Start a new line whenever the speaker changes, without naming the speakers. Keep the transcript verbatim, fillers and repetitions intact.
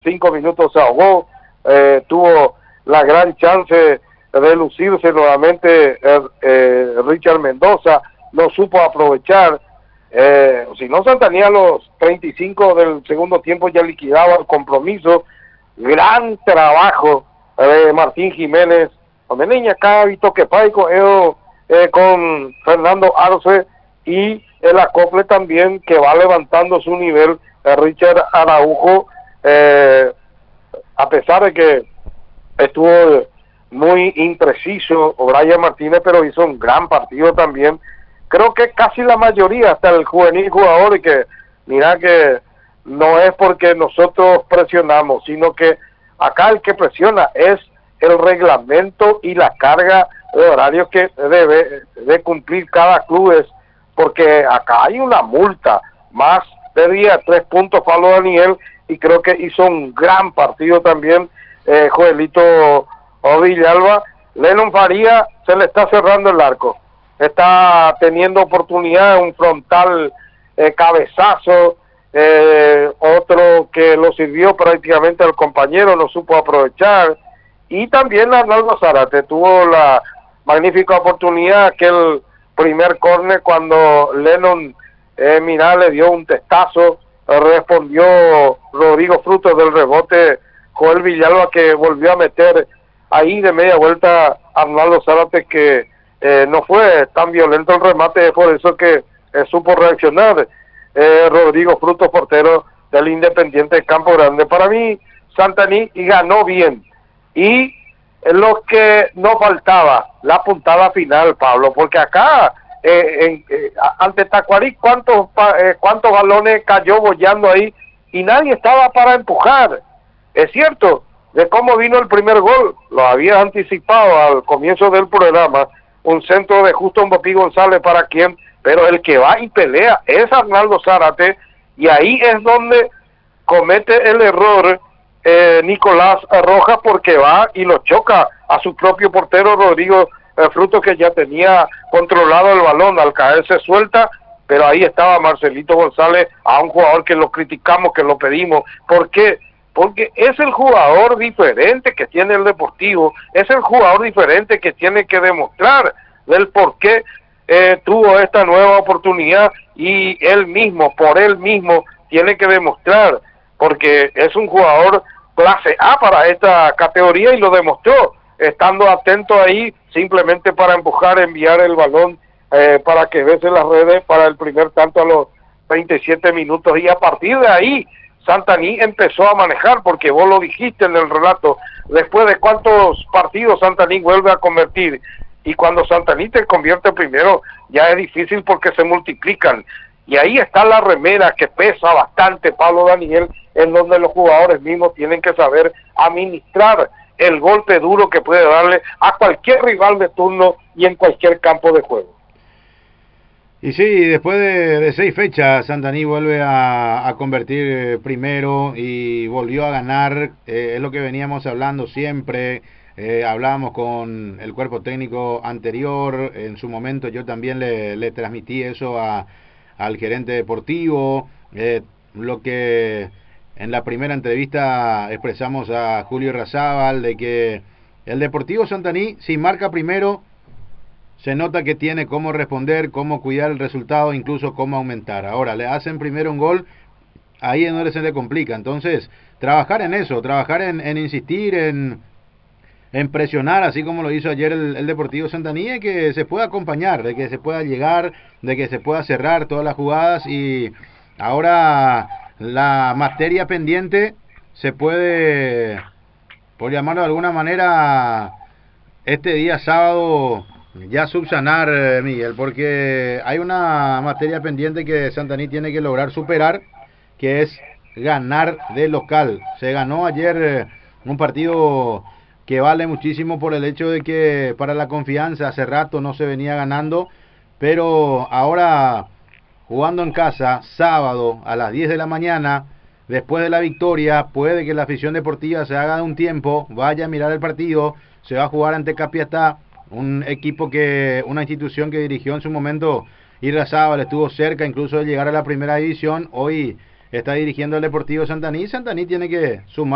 cinco minutos se ahogó, eh, tuvo la gran chance de lucirse nuevamente eh, eh, Richard Mendoza, no supo aprovechar. Eh, si no, Santanía a los treinta y cinco del segundo tiempo ya liquidaba el compromiso. Gran trabajo de Martín Jiménez, Niña acá, Vito Quepaico, eh, con Fernando Arce, y el acople también que va levantando su nivel, eh, Richard Araujo, eh, a pesar de que estuvo muy impreciso Brian Martínez, pero hizo un gran partido también. Creo que casi la mayoría, hasta el juvenil jugador, y que mira que no es porque nosotros presionamos, sino que acá el que presiona es el reglamento y la carga de horarios que debe de cumplir cada club, es porque acá hay una multa, más de día, tres puntos Pablo Daniel, y creo que hizo un gran partido también eh, Joelito Villalba. Lennon Faría se le está cerrando el arco, está teniendo oportunidad, un frontal eh, cabezazo, eh, otro que lo sirvió prácticamente al compañero, no supo aprovechar, y también Arnaldo Zárate tuvo la magnífica oportunidad, aquel primer córner cuando Lennon eh, mira, le dio un testazo, eh, respondió Rodrigo Frutos del rebote, Joel Villalba que volvió a meter ahí de media vuelta Arnaldo Zárate, que eh, no fue tan violento el remate, por eso que eh, supo reaccionar eh, Rodrigo Frutos, portero del Independiente de Campo Grande. Para mí Santaní y ganó bien, y lo que no faltaba, la puntada final, Pablo, porque acá eh, en, eh, ante Tacuarí cuántos eh, cuántos balones cayó bollando ahí y nadie estaba para empujar. Es cierto, de cómo vino el primer gol, lo había anticipado al comienzo del programa, un centro de Justo Mbappé González para quien, pero el que va y pelea es Arnaldo Zárate, y ahí es donde comete el error eh, Nicolás Rojas, porque va y lo choca a su propio portero Rodrigo eh, Frutos, que ya tenía controlado el balón, al caerse suelta, pero ahí estaba Marcelito González, a un jugador que lo criticamos, que lo pedimos. ¿Por qué? Porque es el jugador diferente que tiene el Deportivo, es el jugador diferente que tiene que demostrar del por qué eh, tuvo esta nueva oportunidad, y él mismo, por él mismo, tiene que demostrar, porque es un jugador clase A para esta categoría, y lo demostró, estando atento ahí, simplemente para empujar, enviar el balón eh, para que bese las redes para el primer tanto a los veintisiete minutos, y a partir de ahí Santaní empezó a manejar, porque vos lo dijiste en el relato, después de cuántos partidos Santaní vuelve a convertir, y cuando Santaní te convierte primero, ya es difícil porque se multiplican, y ahí está la remera que pesa bastante, Pablo Daniel, en donde los jugadores mismos tienen que saber administrar el golpe duro que puede darle a cualquier rival de turno y en cualquier campo de juego.
Y sí, después de, de seis fechas, Santaní vuelve a, a convertir eh, primero y volvió a ganar, eh, es lo que veníamos hablando siempre, eh, hablábamos con el cuerpo técnico anterior, en su momento yo también le, le transmití eso a, al gerente deportivo, eh, lo que en la primera entrevista expresamos a Julio Razábal, de que el Deportivo Santaní, si marca primero, se nota que tiene cómo responder, cómo cuidar el resultado, incluso cómo aumentar. Ahora, le hacen primero un gol, ahí es donde se le complica. Entonces, trabajar en eso, trabajar en, en insistir, en, en presionar, así como lo hizo ayer el, el Deportivo Santaní, de que se pueda acompañar, de que se pueda llegar, de que se pueda cerrar todas las jugadas. Y ahora la materia pendiente se puede, por llamarlo de alguna manera, este día sábado ya subsanar, eh, Miguel, porque hay una materia pendiente que Santaní tiene que lograr superar, que es ganar de local. Se ganó ayer eh, un partido que vale muchísimo por el hecho de que para la confianza hace rato no se venía ganando, pero ahora jugando en casa, sábado a las diez de la mañana, después de la victoria, puede que la afición deportiva se haga de un tiempo, vaya a mirar el partido, se va a jugar ante Capiatá, un equipo que, una institución que dirigió en su momento Irrazábal, estuvo cerca incluso de llegar a la primera división, hoy está dirigiendo el Deportivo Santaní. Santaní tiene que sumar